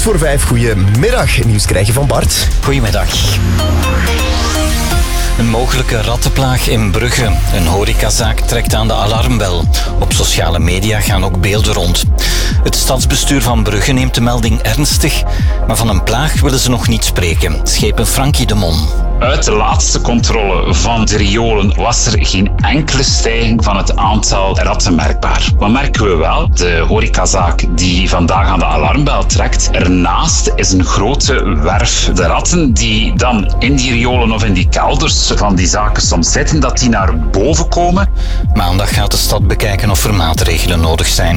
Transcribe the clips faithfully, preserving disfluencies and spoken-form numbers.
Kwart voor vijf, goedemiddag. Nieuws krijg je van Bart. Goedemiddag. Een mogelijke rattenplaag in Brugge. Een horecazaak trekt aan de alarmbel. Op sociale media gaan ook beelden rond. Het stadsbestuur van Brugge neemt de melding ernstig, maar van een plaag willen ze nog niet spreken. Schepen Frankie de Mon. Uit de laatste controle van de riolen was er geen enkele stijging van het aantal ratten merkbaar. Wat merken we wel? De horecazaak die vandaag aan de alarmbel trekt. Ernaast is een grote werf. De ratten die dan in die riolen of in die kelders van die zaken soms zitten, dat die naar boven komen. Maandag gaat de stad bekijken of er maatregelen nodig zijn.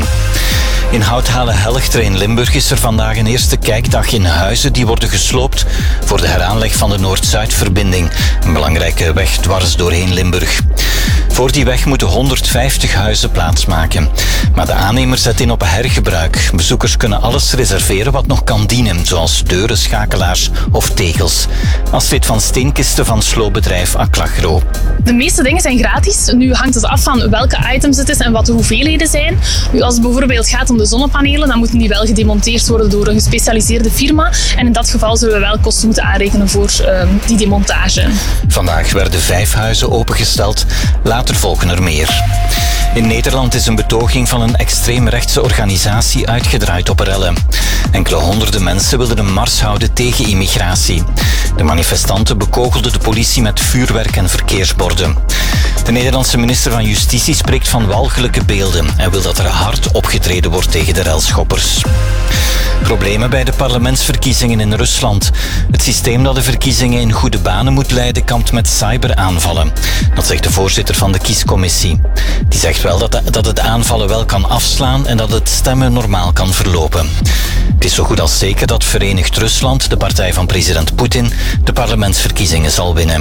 In Houthalen-Helchter in Limburg is er vandaag een eerste kijkdag in huizen die worden gesloopt voor de heraanleg van de Noord-Zuid-verbinding. Een belangrijke weg dwars doorheen Limburg. Voor die weg moeten honderdvijftig huizen plaatsmaken. Maar de aannemer zet in op hergebruik. Bezoekers kunnen alles reserveren wat nog kan dienen, zoals deuren, schakelaars of tegels. Astrid van Steenkisten van sloopbedrijf Aclagro. De meeste dingen zijn gratis. Nu hangt het af van welke items het is en wat de hoeveelheden zijn. Nu, als het bijvoorbeeld gaat om de zonnepanelen, dan moeten die wel gedemonteerd worden door een gespecialiseerde firma. En in dat geval zullen we wel kosten moeten aanrekenen voor uh, die demontage. Vandaag werden vijf huizen opengesteld. Later volgen er meer. In Nederland is een betoging van een extreemrechtse organisatie uitgedraaid op rellen. Enkele honderden mensen wilden een mars houden tegen immigratie. De manifestanten bekogelden de politie met vuurwerk en verkeersborden. De Nederlandse minister van Justitie spreekt van walgelijke beelden en wil dat er hard opgetreden wordt tegen de relschoppers. Problemen bij de parlementsverkiezingen in Rusland. Het systeem dat de verkiezingen in goede banen moet leiden kampt met cyberaanvallen. Dat zegt de voorzitter van de kiescommissie. Die zegt wel dat, dat het aanvallen wel kan afslaan en dat het stemmen normaal kan verlopen. Het is zo goed als zeker dat Verenigd Rusland, de partij van president Poetin, de parlementsverkiezingen zal winnen.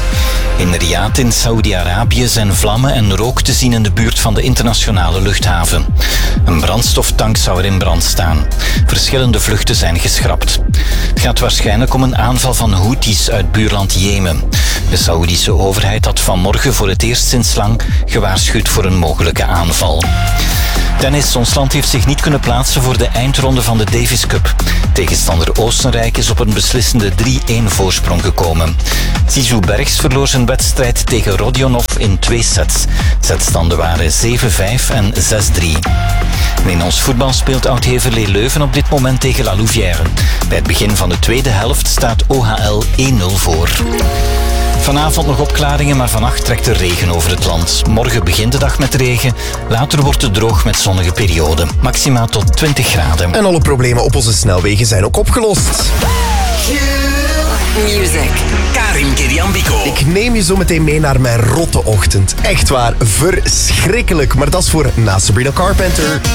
In Riyadh in Saoedi-Arabië zijn vlammen en rook te zien in de buurt van de internationale luchthaven. Een brandstoftank zou er in brand staan. Verschillende vluchten zijn geschrapt. Het gaat waarschijnlijk om een aanval van Houthis uit buurland Jemen. De Saoedische overheid had vanmorgen voor het eerst sinds lang gewaarschuwd voor een mogelijke aanval. Tennis. Ons land heeft zich niet kunnen plaatsen voor de eindronde van de Davis Cup. Tegenstander Oostenrijk is op een beslissende drie-een voorsprong gekomen. Zizou Bergs verloor zijn wedstrijd tegen Rodionov in twee sets. Setstanden waren zeven vijf en zes drie. En in ons voetbal speelt Oud-Heverlee Leuven op dit moment tegen La Louvière. Bij het begin van de tweede helft staat O H L één nul voor. Vanavond nog opklaringen, maar vannacht trekt er regen over het land. Morgen begint de dag met regen, later wordt het droog met zonnige perioden. Maximaal tot twintig graden. En alle problemen op onze snelwegen zijn ook opgelost. Music. Karim Keriambiko. Ik neem je zo meteen mee naar mijn rotte ochtend. Echt waar, verschrikkelijk. Maar dat is voor na Sabrina Carpenter.